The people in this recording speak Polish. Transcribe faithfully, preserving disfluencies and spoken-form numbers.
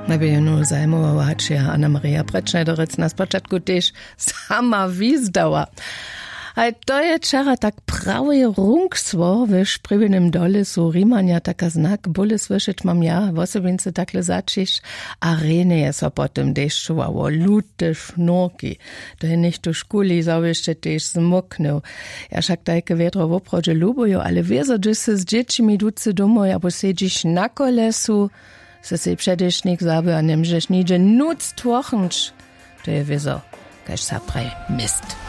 Najbie no zajmowa hačija Anna-Maria Bretschneiderec na spočatku tež sama výzdała. A to je čara tak prawie rungswo w szprywnym dole su Rimania taka znak, bole słyszeć mam ja, wosobince takle začiš, arene je so potem deščovało, lute sznurki, to je nicht do škuli zawieszcze tež zmoknął. Ja však tajke wietro w oprodzie lubują, ale wiezo, że se z dziecimi duce domoj, abo siedzisz na kolesu, se se przedeż nik zaby, a nemžeš nidzie nuc tłochnč, to je wiezo, kaž sa prej mist.